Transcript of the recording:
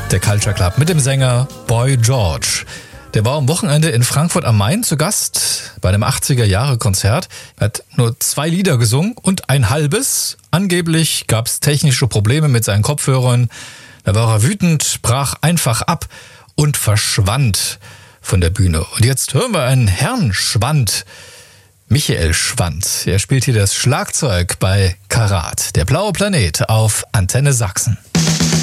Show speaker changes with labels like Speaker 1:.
Speaker 1: Der Culture Club mit dem Sänger Boy George. Der war am Wochenende in Frankfurt am Main zu Gast bei einem 80er-Jahre-Konzert. Er hat nur 2 Lieder gesungen und ein halbes. Angeblich gab es technische Probleme mit seinen Kopfhörern. Da war er wütend, brach einfach ab und verschwand von der Bühne. Und jetzt hören wir einen Herrn Schwand, Michael Schwand. Er spielt hier das Schlagzeug bei Karat, der blaue Planet auf Antenne Sachsen.